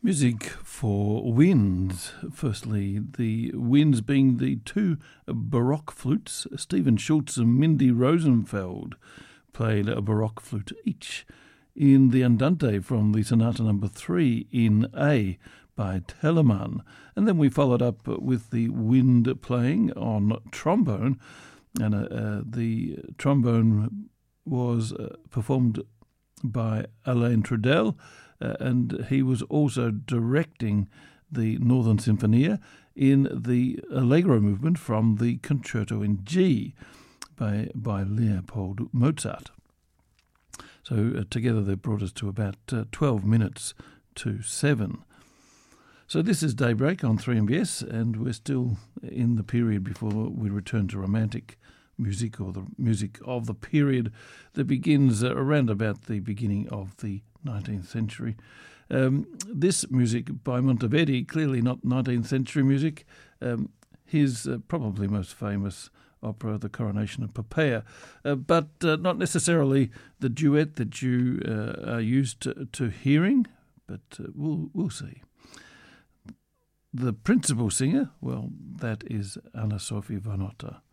Music for winds. Firstly, the winds being the two Baroque flutes. Stephen Schultz and Mindy Rosenfeld played a Baroque flute each in the Andante from the Sonata No. 3 in A by Telemann. And then we followed up with the wind playing on trombone. And the trombone was performed by Alain Trudel, and he was also directing the Northern Sinfonia in the Allegro movement from the Concerto in G by Leopold Mozart. So together they brought us to about 12 minutes to 7. So this is Daybreak on 3MBS, and we're still in the period before we return to romantic music, or the music of the period that begins around about the beginning of the 19th century. This music by Monteverdi, clearly not 19th century music. His probably most famous opera, The Coronation of Poppea, but not necessarily the duet that you are used to hearing, but we'll see. The principal singer, well, that is Anna Sophie Vanotta.